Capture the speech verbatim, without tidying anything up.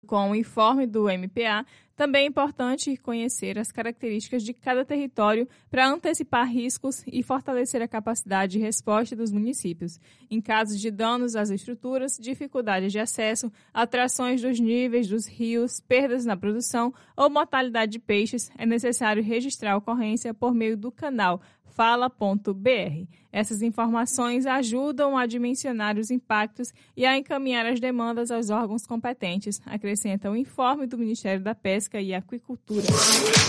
com o informe do M P A, também é importante conhecer as características de cada território para antecipar riscos e fortalecer a capacidade de resposta dos municípios. Em casos de danos às estruturas, dificuldades de acesso, alterações dos níveis dos rios, perdas na produção ou mortalidade de peixes, é necessário registrar a ocorrência por meio do canal fala ponto b r. Essas informações ajudam a dimensionar os impactos e a encaminhar as demandas aos órgãos competentes, acrescenta o informe do Ministério da Pesca e Aquicultura.